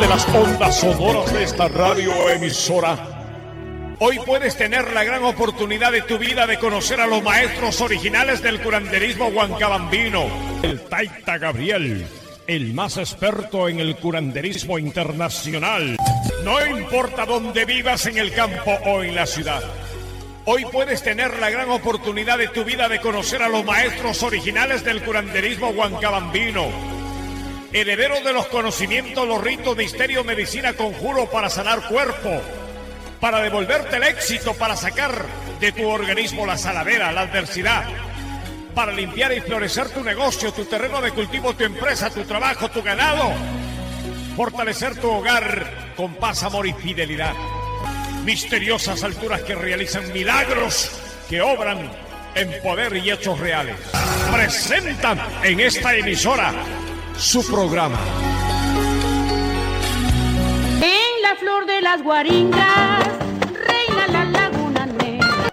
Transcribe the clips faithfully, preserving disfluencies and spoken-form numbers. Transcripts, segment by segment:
las ondas sonoras de esta radioemisora. Hoy puedes tener la gran oportunidad de tu vida de conocer a los maestros originales del curanderismo huancabambino. El Taita Gabriel, el más experto en el curanderismo internacional. No importa dónde vivas, en el campo o en la ciudad. Hoy puedes tener la gran oportunidad de tu vida de conocer a los maestros originales del curanderismo huancabambino. Herederos de los conocimientos, los ritos, misterio, medicina, conjuro para sanar cuerpo, para devolverte el éxito, para sacar de tu organismo la saladera, la adversidad, para limpiar y florecer tu negocio, tu terreno de cultivo, tu empresa, tu trabajo, tu ganado, fortalecer tu hogar con paz, amor y fidelidad. Misteriosas alturas que realizan milagros, que obran en poder y hechos reales. Presentan en esta emisora su programa. En la flor de las guaringas reina la laguna negra.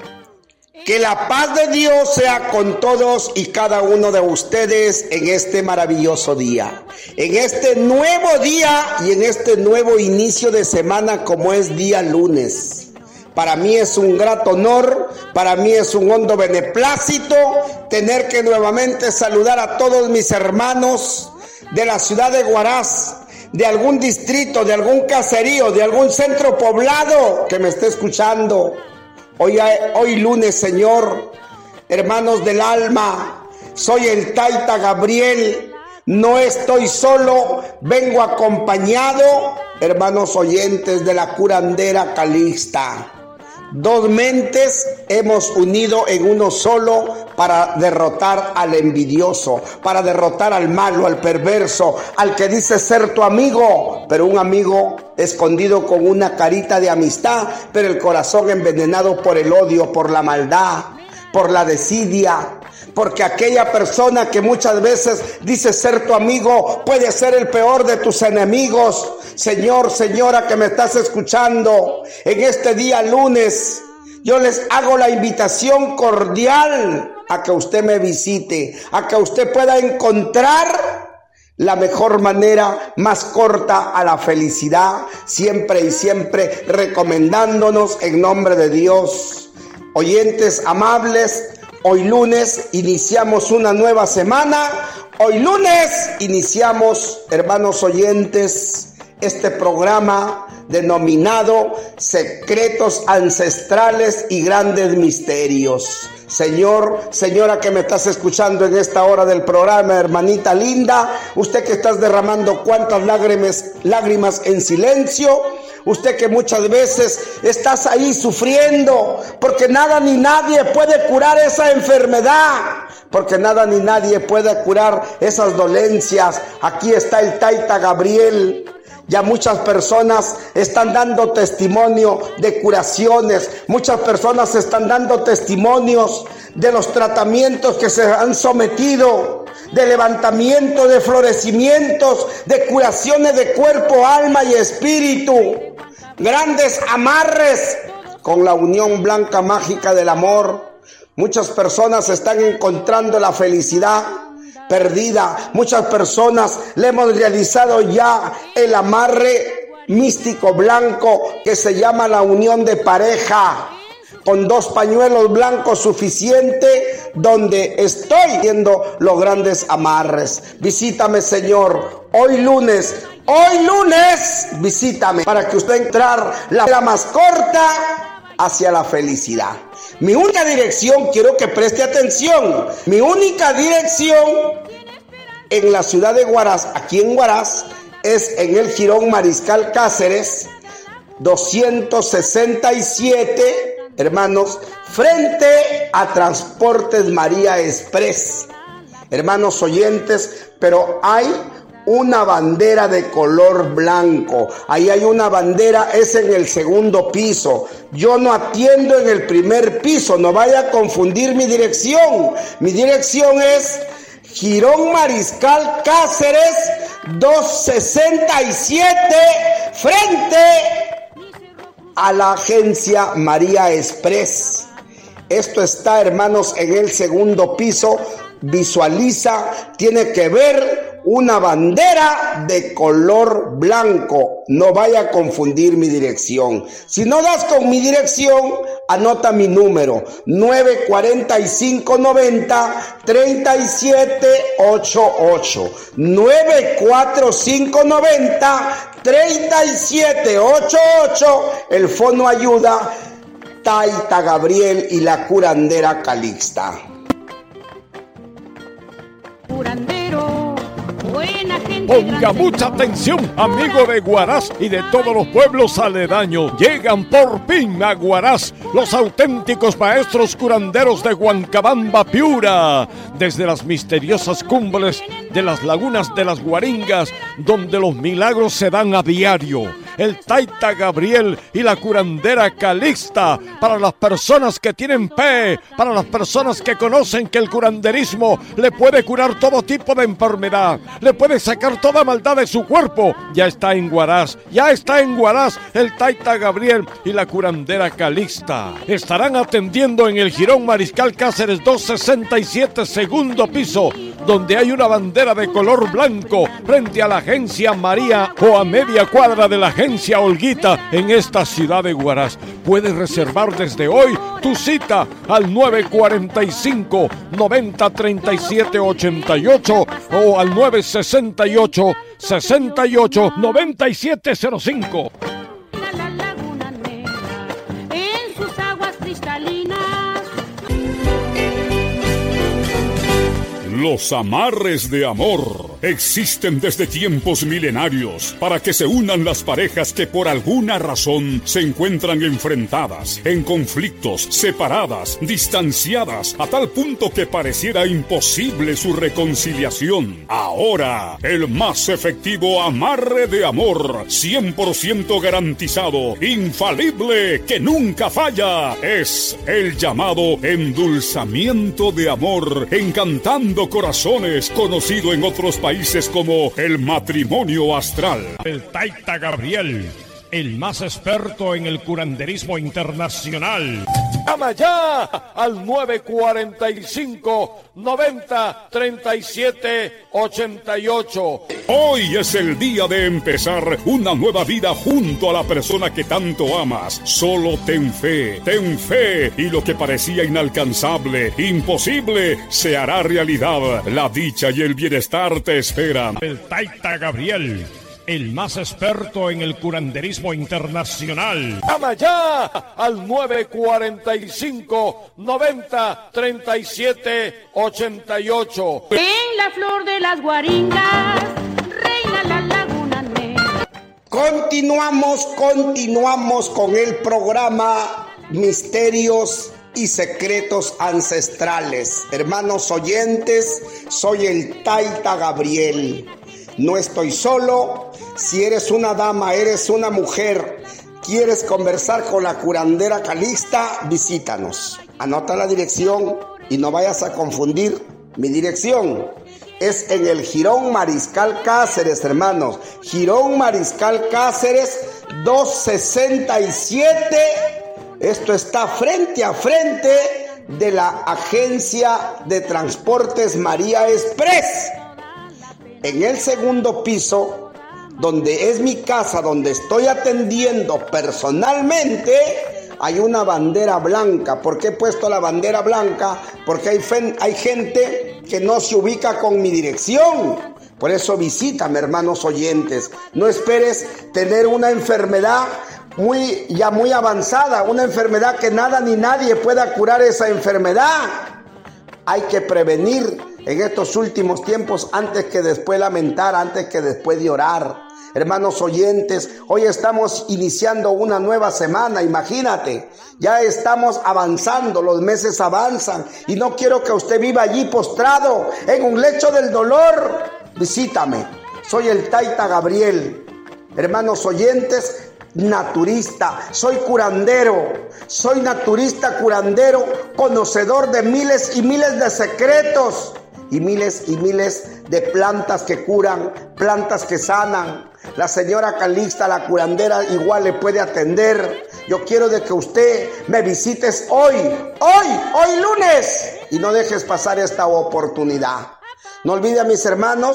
Que la paz de Dios sea con todos y cada uno de ustedes en este maravilloso día, en este nuevo día y en este nuevo inicio de semana como es día lunes. Para mí es un grato honor, para mí es un hondo beneplácito tener que nuevamente saludar a todos mis hermanos de la ciudad de Huaraz, de algún distrito, de algún caserío, de algún centro poblado que me esté escuchando. Hoy, hoy lunes, Señor, hermanos del alma, soy el Taita Gabriel, no estoy solo, vengo acompañado, hermanos oyentes de la curandera Calixta. Dos mentes hemos unido en uno solo para derrotar al envidioso, para derrotar al malo, al perverso, al que dice ser tu amigo, pero un amigo escondido con una carita de amistad, pero el corazón envenenado por el odio, por la maldad, por la desidia. Porque aquella persona que muchas veces dice ser tu amigo puede ser el peor de tus enemigos. Señor, señora que me estás escuchando, en este día lunes, yo les hago la invitación cordial a que usted me visite, a que usted pueda encontrar la mejor manera, más corta a la felicidad, siempre y siempre recomendándonos en nombre de Dios. Oyentes amables, hoy lunes iniciamos una nueva semana. Hoy lunes iniciamos, hermanos oyentes, este programa denominado Secretos Ancestrales y Grandes Misterios. Señor, señora que me estás escuchando en esta hora del programa, hermanita linda, usted que estás derramando cuantas lágrimas, lágrimas en silencio, usted que muchas veces estás ahí sufriendo, porque nada ni nadie puede curar esa enfermedad, porque nada ni nadie puede curar esas dolencias. Aquí está el Taita Gabriel. Ya muchas personas están dando testimonio de curaciones, muchas personas están dando testimonios de los tratamientos que se han sometido, de levantamiento, de florecimientos, de curaciones de cuerpo, alma y espíritu, grandes amarres con la unión blanca mágica del amor. Muchas personas están encontrando la felicidad perdida. Muchas personas le hemos realizado ya el amarre místico blanco que se llama la unión de pareja, con dos pañuelos blancos suficiente, donde estoy haciendo los grandes amarres. Visítame, Señor, hoy lunes, hoy lunes, visítame para que usted entrar la, la más corta hacia la felicidad. Mi única dirección, quiero que preste atención, mi única dirección en la ciudad de Huaraz, aquí en Huaraz, es en el Jirón Mariscal Cáceres, doscientos sesenta y siete, hermanos, frente a Transportes María Express. Hermanos oyentes, pero hay una bandera de color blanco. Ahí hay una bandera, es en el segundo piso. Yo no atiendo en el primer piso, no vaya a confundir mi dirección. Mi dirección es Jirón Mariscal Cáceres doscientos sesenta y siete, frente a la agencia María Express. Esto está, hermanos, en el segundo piso. Visualiza, tiene que ver una bandera de color blanco. No vaya a confundir mi dirección. Si no das con mi dirección, anota mi número: nueve cuatro cinco noventa treinta y siete ochenta y ocho. nueve cuatro cinco noventa treinta y siete ochenta y ocho. El Fono Ayuda Taita Gabriel y la curandera Calixta. Curandero, buena gente. Ponga mucha atención, amigo de Huaraz y de todos los pueblos aledaños. Llegan por fin a Huaraz los auténticos maestros curanderos de Huancabamba, Piura, desde las misteriosas cumbres de las lagunas de las Guaringas, donde los milagros se dan a diario. El Taita Gabriel y la curandera Calixta, para las personas que tienen fe, para las personas que conocen que el curanderismo le puede curar todo tipo de enfermedad, le puede sacar toda maldad de su cuerpo. Ya está en Huaraz, ya está en Huaraz el Taita Gabriel y la curandera Calixta. Estarán atendiendo en el Jirón Mariscal Cáceres doscientos sesenta y siete, segundo piso, donde hay una bandera de color blanco frente a la agencia María o a media cuadra de la agencia Olguita en esta ciudad de Huaraz. Puedes reservar desde hoy tu cita al nueve cuatro cinco noventa treinta y siete ochenta y ocho o al nueve sesenta y ocho sesenta y ocho noventa y siete cero cinco. La laguna negra, en sus aguas cristalinas. Los amarres de amor existen desde tiempos milenarios para que se unan las parejas que por alguna razón se encuentran enfrentadas, en conflictos, separadas, distanciadas, a tal punto que pareciera imposible su reconciliación. Ahora, el más efectivo amarre de amor, cien por ciento garantizado, infalible, que nunca falla, es el llamado endulzamiento de amor, encantando corazones, conocido en otros países como el matrimonio astral. El Taita Gabriel, el más experto en el curanderismo internacional. Llama ya al nueve cuatro cinco noventa treinta y siete ochenta y ocho. Hoy es el día de empezar una nueva vida junto a la persona que tanto amas. Solo ten fe, ten fe, y lo que parecía inalcanzable, imposible, se hará realidad. La dicha y el bienestar te esperan. El Taita Gabriel, el más experto en el curanderismo internacional. Llama ya al nueve cuatro cinco noventa treinta y siete ochenta y ocho. En la flor de las guaringas, reina la laguna negra. Continuamos, continuamos con el programa Misterios y Secretos Ancestrales. Hermanos oyentes, soy el Taita Gabriel. No estoy solo. Si eres una dama, eres una mujer, quieres conversar con la curandera Calixta, visítanos. Anota la dirección y no vayas a confundir mi dirección. Es en el Jirón Mariscal Cáceres, hermanos. Jirón Mariscal Cáceres doscientos sesenta y siete. Esto está frente a frente de la agencia de transportes María Express. En el segundo piso, donde es mi casa, donde estoy atendiendo personalmente, hay una bandera blanca. ¿Por qué he puesto la bandera blanca? Porque hay, fe, hay gente que no se ubica con mi dirección. Por eso visítame, hermanos oyentes. No esperes tener una enfermedad muy, ya muy avanzada, una enfermedad que nada ni nadie pueda curar esa enfermedad. Hay que prevenir en estos últimos tiempos antes que después lamentar, antes que después de orar. Hermanos oyentes, hoy estamos iniciando una nueva semana, imagínate, ya estamos avanzando, los meses avanzan y no quiero que usted viva allí postrado en un lecho del dolor. Visítame, soy el Taita Gabriel. Hermanos oyentes, naturista, soy curandero, soy naturista, curandero, conocedor de miles y miles de secretos y miles y miles de plantas que curan, plantas que sanan. La señora Calixta, la curandera, igual le puede atender. Yo quiero de que usted me visites hoy, hoy, hoy lunes, y no dejes pasar esta oportunidad. No olvide, mis hermanos,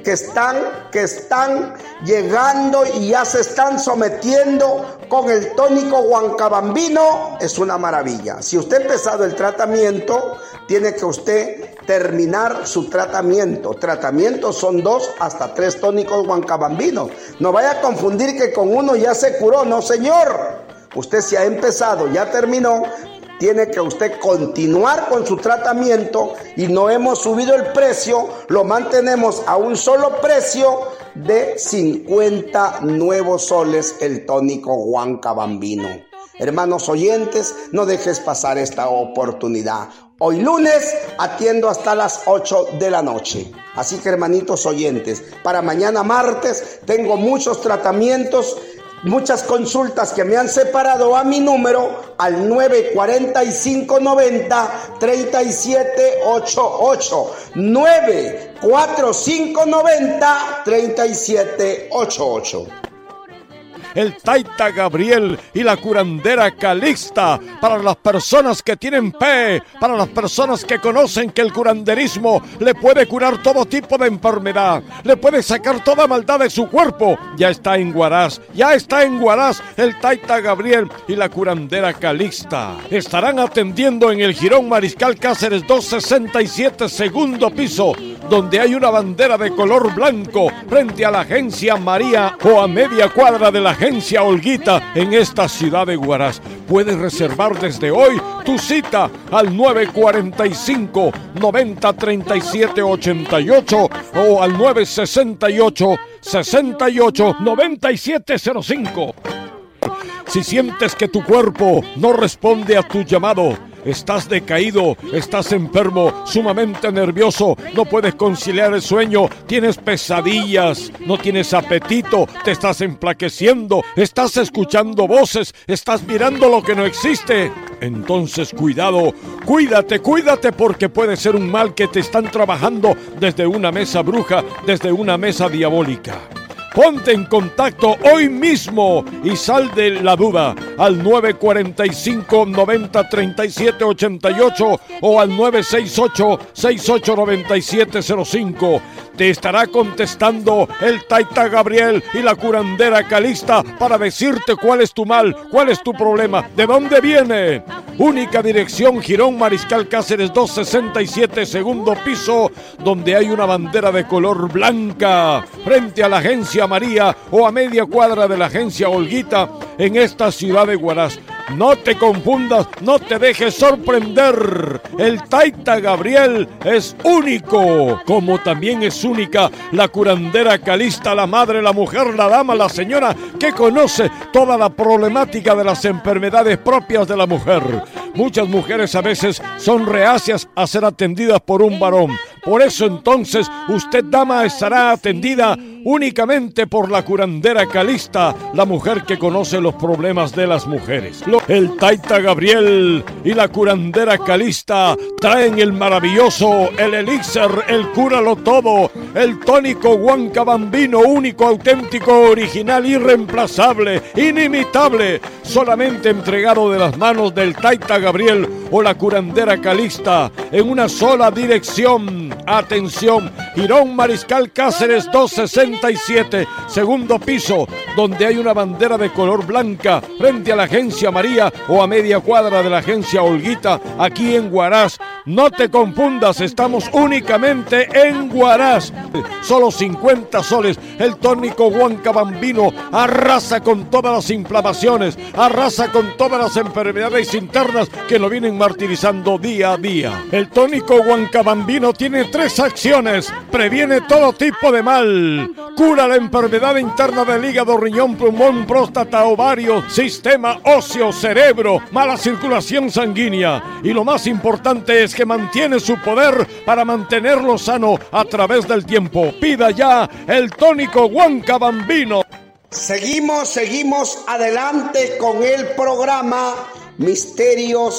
que están, que están llegando y ya se están sometiendo con el tónico Huancabambino, es una maravilla. Si usted ha empezado el tratamiento, tiene que usted terminar su tratamiento. Tratamientos son dos hasta tres tónicos Huancabambino. No vaya a confundir que con uno ya se curó, no señor. Usted si ha empezado, ya terminó, tiene que usted continuar con su tratamiento y no hemos subido el precio, lo mantenemos a un solo precio de cincuenta nuevos soles el tónico Huancabambino. Hermanos oyentes, no dejes pasar esta oportunidad. Hoy lunes atiendo hasta las ocho de la noche. Así que hermanitos oyentes, para mañana martes tengo muchos tratamientos, muchas consultas que me han separado a mi número al nueve cuatro cinco nueve cero, tres siete ocho ocho. nueve cuatro cinco nueve cero, tres siete ocho ocho. El Taita Gabriel y la curandera Calixta, para las personas que tienen fe, para las personas que conocen que el curanderismo le puede curar todo tipo de enfermedad, le puede sacar toda maldad de su cuerpo. Ya está en Huaraz, ya está en Huaraz el Taita Gabriel y la curandera Calixta. Estarán atendiendo en el Jirón Mariscal Cáceres doscientos sesenta y siete, segundo piso, donde hay una bandera de color blanco frente a la agencia María o a media cuadra de la agencia Olguita en esta ciudad de Huaraz. Puedes reservar desde hoy tu cita al nueve cuatro cinco, noventa, treinta y siete ochenta y ocho o al nueve sesenta y ocho, sesenta y ocho, noventa y siete cero cinco. Si sientes que tu cuerpo no responde a tu llamado, estás decaído, estás enfermo, sumamente nervioso, no puedes conciliar el sueño, tienes pesadillas, no tienes apetito, te estás enflaqueciendo, estás escuchando voces, estás mirando lo que no existe. Entonces cuidado, cuídate, cuídate porque puede ser un mal que te están trabajando desde una mesa bruja, desde una mesa diabólica. Ponte en contacto hoy mismo y sal de la duda al nueve cuatro cinco, noventa, treinta y siete ochenta y ocho o al nueve seis ocho, seis ocho nueve siete cero cinco. Te estará contestando el Taita Gabriel y la curandera Calixta para decirte cuál es tu mal, cuál es tu problema, de dónde viene. Única dirección, Jirón Mariscal Cáceres doscientos sesenta y siete, segundo piso, donde hay una bandera de color blanca frente a la agencia María o a media cuadra de la agencia Olguita en esta ciudad de Huaraz. No te confundas, no te dejes sorprender. El Taita Gabriel es único, como también es única la curandera Calixta, la madre, la mujer, la dama, la señora que conoce toda la problemática de las enfermedades propias de la mujer. Muchas mujeres a veces son reacias a ser atendidas por un varón. Por eso entonces usted, dama, estará atendida únicamente por la curandera Calixta, la mujer que conoce los problemas de las mujeres. El Taita Gabriel y la curandera Calixta traen el maravilloso, el elixir, el cúralo todo, el tónico Huancabambino, único, auténtico, original, irreemplazable, inimitable, solamente entregado de las manos del Taita Gabriel o la curandera Calixta en una sola dirección. Atención, Jirón Mariscal Cáceres doscientos sesenta y siete, segundo piso, donde hay una bandera de color blanca frente a la agencia María o a media cuadra de la agencia Olguita, aquí en Huaraz. No te confundas, estamos únicamente en Huaraz. Solo cincuenta soles. El tónico Huancabambino arrasa con todas las inflamaciones, arrasa con todas las enfermedades internas que lo vienen martirizando día a día. El tónico Huancabambino tiene tres acciones. Previene todo tipo de mal, cura la enfermedad interna del hígado, riñón, pulmón, próstata, ovario, sistema óseo, cerebro, mala circulación sanguínea, y lo más importante es que mantiene su poder para mantenerlo sano a través del tiempo. Pida ya el tónico Huancabambino. Seguimos, seguimos adelante con el programa Misterios y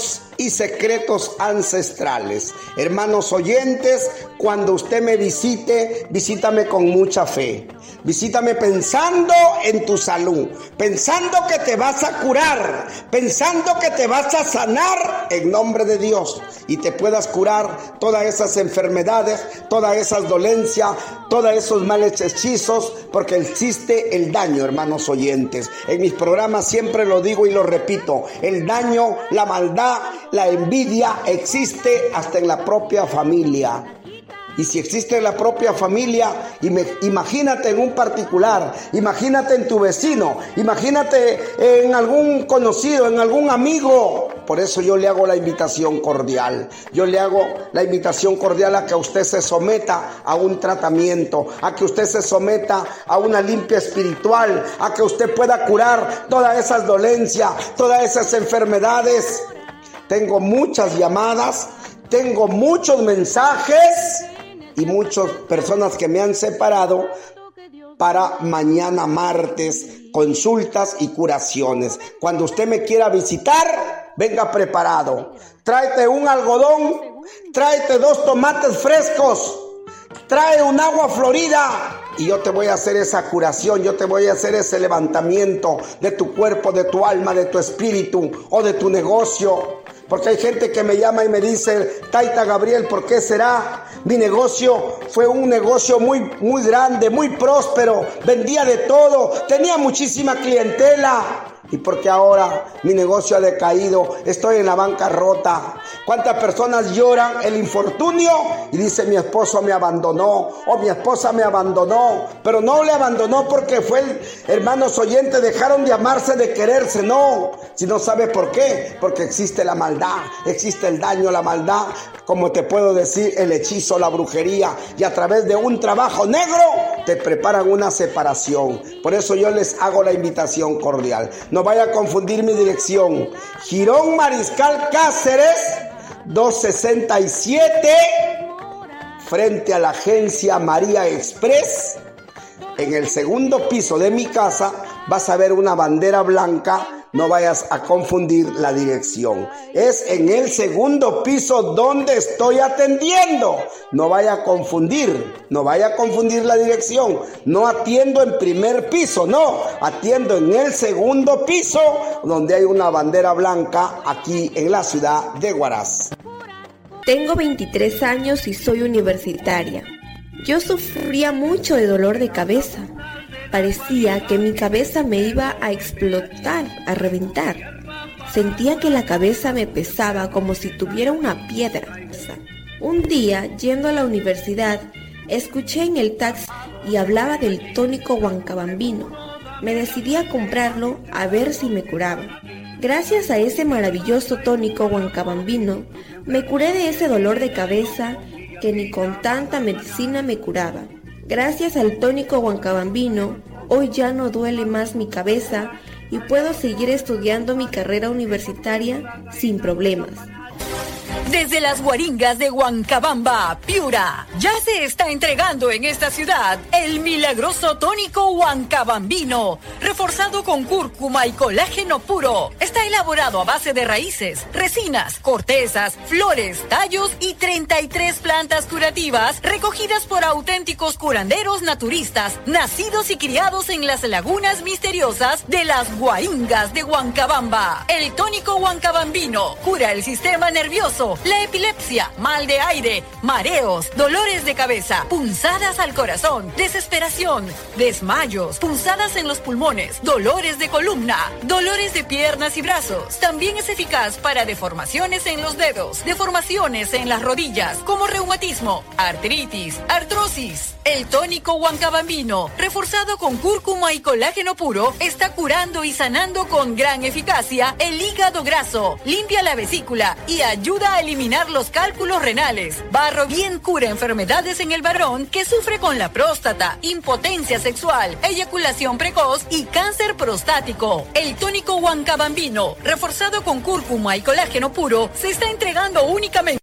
y secretos ancestrales. Hermanos oyentes, cuando usted me visite, visítame con mucha fe. Visítame pensando en tu salud, pensando que te vas a curar, pensando que te vas a sanar en nombre de Dios y te puedas curar todas esas enfermedades, todas esas dolencias, todos esos males hechizos, porque existe el daño, hermanos oyentes. En mis programas siempre lo digo y lo repito, el daño, la maldad, la envidia existe hasta en la propia familia. Y si existe en la propia familia, imagínate en un particular, imagínate en tu vecino, imagínate en algún conocido, en algún amigo. Por eso yo le hago la invitación cordial. Yo le hago la invitación cordial a que usted se someta a un tratamiento, a que usted se someta a una limpia espiritual, a que usted pueda curar todas esas dolencias, todas esas enfermedades. Tengo muchas llamadas, tengo muchos mensajes y muchas personas que me han separado para mañana martes, consultas y curaciones. Cuando usted me quiera visitar, venga preparado. Tráete un algodón, tráete dos tomates frescos, trae un agua florida y yo te voy a hacer esa curación, yo te voy a hacer ese levantamiento de tu cuerpo, de tu alma, de tu espíritu o de tu negocio. Porque hay gente que me llama y me dice, Taita Gabriel, ¿por qué será? Mi negocio fue un negocio muy, muy grande, muy próspero, vendía de todo, tenía muchísima clientela. ¿Y porque ahora mi negocio ha decaído? Estoy en la bancarrota. ¿Cuántas personas lloran el infortunio y dicen mi esposo me abandonó o mi esposa me abandonó? Pero no le abandonó porque fue, el, hermanos oyentes, dejaron de amarse, de quererse, no. Si no sabe por qué, porque existe la maldad, existe el daño, la maldad, como te puedo decir, el hechizo, la brujería, y a través de un trabajo negro te preparan una separación. Por eso yo les hago la invitación cordial. No vaya a confundir mi dirección. Girón Mariscal Cáceres doscientos sesenta y siete, frente a la agencia María Express. En el segundo piso de mi casa vas a ver una bandera blanca. No vayas a confundir la dirección. Es en el segundo piso donde estoy atendiendo. No vaya a confundir, no vaya a confundir la dirección. No atiendo en primer piso, no. Atiendo en el segundo piso donde hay una bandera blanca aquí en la ciudad de Huaraz. Tengo veintitrés años y soy universitaria. Yo sufría mucho de dolor de cabeza. Parecía que mi cabeza me iba a explotar, a reventar. Sentía que la cabeza me pesaba como si tuviera una piedra. Un día, yendo a la universidad, escuché en el taxi y hablaba del tónico huancabambino. Me decidí a comprarlo a ver si me curaba. Gracias a ese maravilloso tónico huancabambino, me curé de ese dolor de cabeza que ni con tanta medicina me curaba. Gracias al tónico huancabambino, hoy ya no duele más mi cabeza y puedo seguir estudiando mi carrera universitaria sin problemas. Desde las Guaringas de Huancabamba, Piura, ya se está entregando en esta ciudad el milagroso tónico huancabambino, reforzado con cúrcuma y colágeno puro. Está elaborado a base de raíces, resinas, cortezas, flores, tallos y treinta y tres plantas curativas recogidas por auténticos curanderos naturistas, nacidos y criados en las lagunas misteriosas de las Guaringas de Huancabamba. El tónico huancabambino cura el sistema nervioso, la epilepsia, mal de aire, mareos, dolores de cabeza, punzadas al corazón, desesperación, desmayos, punzadas en los pulmones, dolores de columna, dolores de piernas y brazos. También es eficaz para deformaciones en los dedos, deformaciones en las rodillas, como reumatismo, artritis, artrosis. El tónico huancabambino, reforzado con cúrcuma y colágeno puro, está curando y sanando con gran eficacia el hígado graso, limpia la vesícula y ayuda a eliminar los cálculos renales. Barro bien cura enfermedades en el varón que sufre con la próstata, impotencia sexual, eyaculación precoz y cáncer prostático. El tónico huancabambino, reforzado con cúrcuma y colágeno puro, se está entregando únicamente.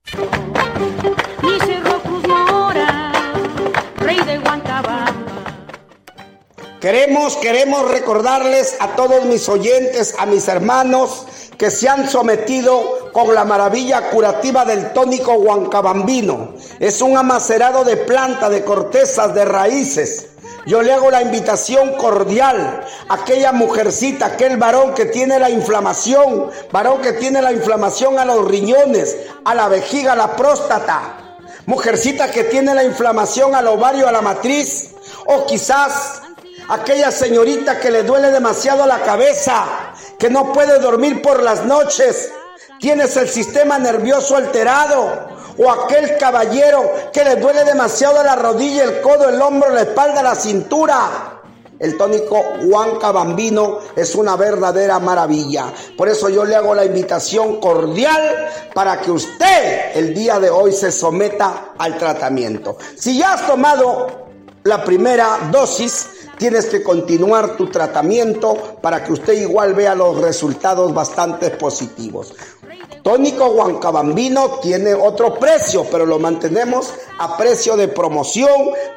Mi Cerro Cruz Mora, rey de Huancabamba. Queremos, queremos recordarles a todos mis oyentes, a mis hermanos que se han sometido con la maravilla curativa del tónico huancabambino. Es un amacerado de planta, de cortezas, de raíces. Yo le hago la invitación cordial a aquella mujercita, aquel varón que tiene la inflamación, varón que tiene la inflamación a los riñones, a la vejiga, a la próstata, mujercita que tiene la inflamación al ovario, a la matriz, o quizás aquella señorita que le duele demasiado la cabeza, que no puede dormir por las noches, tienes el sistema nervioso alterado, o aquel caballero que le duele demasiado la rodilla, el codo, el hombro, la espalda, la cintura. El tónico huancabambino es una verdadera maravilla. Por eso yo le hago la invitación cordial para que usted el día de hoy se someta al tratamiento. Si ya has tomado la primera dosis, tienes que continuar tu tratamiento para que usted igual vea los resultados bastante positivos. Tónico huancabambino tiene otro precio, pero lo mantenemos a precio de promoción,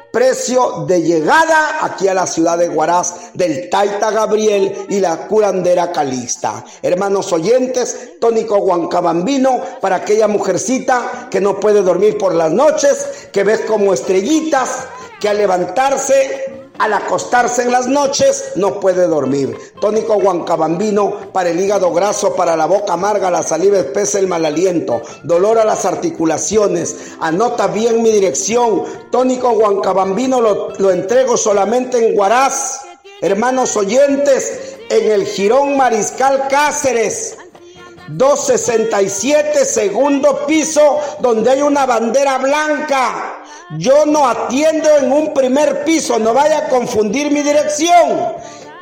precio de llegada aquí a la ciudad de Huaraz del Taita Gabriel y la curandera Calixta. Hermanos oyentes, tónico huancabambino para aquella mujercita que no puede dormir por las noches, que ves como estrellitas, que al levantarse, al acostarse en las noches, no puede dormir. Tónico huancabambino para el hígado graso, para la boca amarga, la saliva espesa, el mal aliento, dolor a las articulaciones. Anota bien mi dirección. Tónico huancabambino lo, lo entrego solamente en Huaraz. Hermanos oyentes, en el Jirón Mariscal Cáceres, doscientos sesenta y siete, segundo piso, donde hay una bandera blanca. Yo no atiendo en un primer piso, no vaya a confundir mi dirección.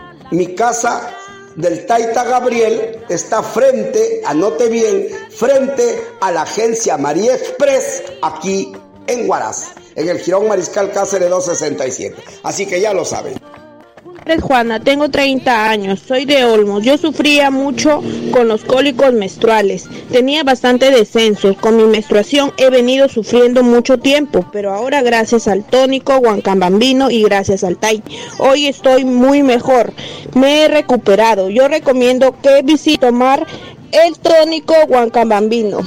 Mi casa del Taita Gabriel está frente, anote bien, frente a la agencia María Express, aquí en Huaraz, en el Jirón Mariscal Cáceres doscientos sesenta y siete. Así que ya lo saben. Juana, tengo treinta años, soy de Olmos. Yo sufría mucho con los cólicos menstruales, tenía bastante descensos. Con mi menstruación he venido sufriendo mucho tiempo, pero ahora gracias al tónico huancabambino y gracias al Tai, hoy estoy muy mejor, me he recuperado. Yo recomiendo que visite tomar el tónico huancabambino.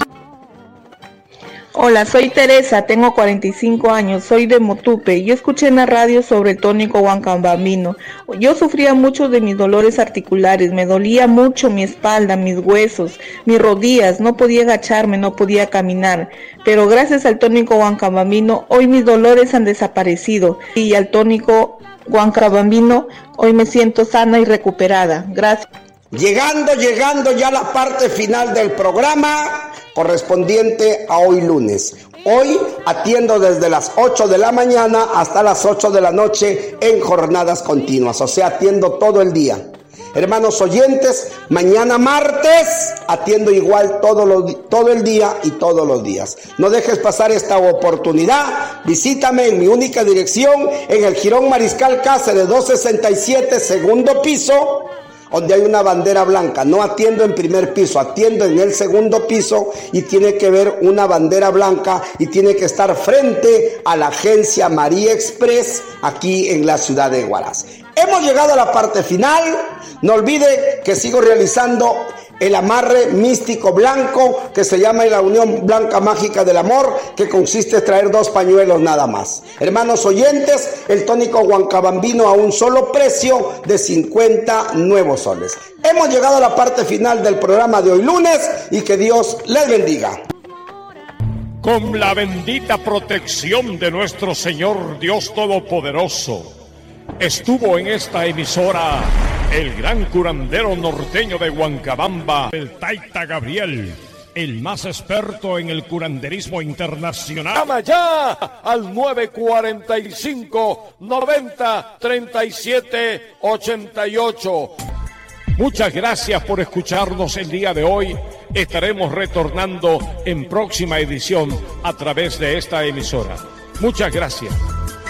Hola, soy Teresa, tengo cuarenta y cinco años, soy de Motupe. Yo escuché en la radio sobre el tónico huancabambino. Yo sufría mucho de mis dolores articulares, me dolía mucho mi espalda, mis huesos, mis rodillas, no podía agacharme, no podía caminar. Pero gracias al tónico huancabambino, hoy mis dolores han desaparecido. Y al tónico huancabambino, hoy me siento sana y recuperada. Gracias. Llegando, llegando ya a la parte final del programa correspondiente a hoy lunes. Hoy atiendo desde las ocho de la mañana hasta las ocho de la noche en jornadas continuas, o sea, atiendo todo el día. Hermanos oyentes, mañana martes atiendo igual todo, lo, todo el día y todos los días. No dejes pasar esta oportunidad. Visítame en mi única dirección en el Jirón Mariscal Cáceres doscientos sesenta y siete, segundo piso, donde hay una bandera blanca. No atiendo en primer piso, atiendo en el segundo piso y tiene que ver una bandera blanca y tiene que estar frente a la agencia María Express aquí en la ciudad de Huaraz. Hemos llegado a la parte final. No olvide que sigo realizando el amarre místico blanco que se llama la Unión Blanca Mágica del Amor, que consiste en traer dos pañuelos nada más. Hermanos oyentes, el tónico huancabambino a un solo precio de cincuenta nuevos soles. Hemos llegado a la parte final del programa de hoy lunes y que Dios les bendiga. Con la bendita protección de nuestro Señor Dios Todopoderoso, estuvo en esta emisora el gran curandero norteño de Huancabamba, el Taita Gabriel, el más experto en el curanderismo internacional. Llama ya al nueve cuarenta y cinco, noventa, treinta y siete, ochenta y ocho. Muchas gracias por escucharnos el día de hoy. Estaremos retornando en próxima edición a través de esta emisora. Muchas gracias.